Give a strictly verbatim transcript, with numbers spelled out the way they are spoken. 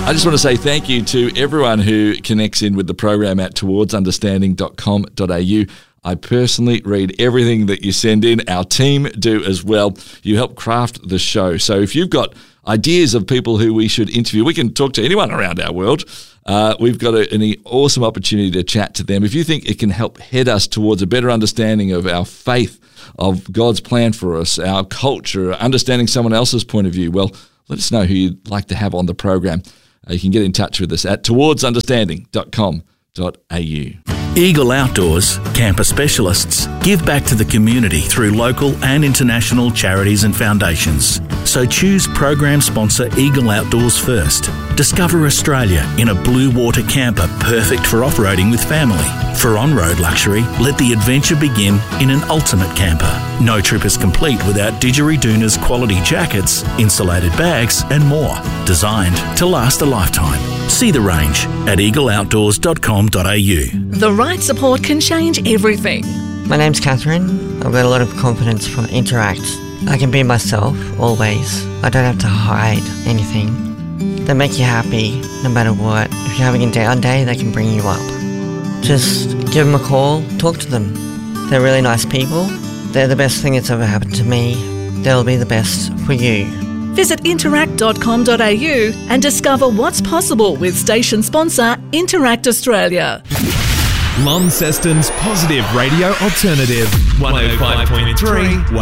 I just want to say thank you to everyone who connects in with the program at towards understanding dot com dot a u. I personally read everything that you send in. Our team do as well. You help craft the show. So if you've got ideas of people who we should interview, we can talk to anyone around our world. Uh, we've got a, an awesome opportunity to chat to them. If you think it can help head us towards a better understanding of our faith, of God's plan for us, our culture, understanding someone else's point of view, well, let us know who you'd like to have on the program. Uh, you can get in touch with us at towards understanding dot com dot a u. Eagle Outdoors, camper specialists, give back to the community through local and international charities and foundations. So choose program sponsor Eagle Outdoors first. Discover Australia in a blue water camper perfect for off-roading with family. For on-road luxury, let the adventure begin in an ultimate camper. No trip is complete without Didgeridoon's quality jackets, insulated bags and more. Designed to last a lifetime. See the range at eagle outdoors dot com dot a u. The right support can change everything. My name's Catherine. I've got a lot of confidence for Interact. I can be myself, always. I don't have to hide anything. They make you happy, no matter what. If you're having a down day, they can bring you up. Just give them a call, talk to them. They're really nice people. They're the best thing that's ever happened to me. They'll be the best for you. Visit interact dot com dot a u and discover what's possible with station sponsor Interact Australia. Launceston's Positive Radio Alternative, one oh five point three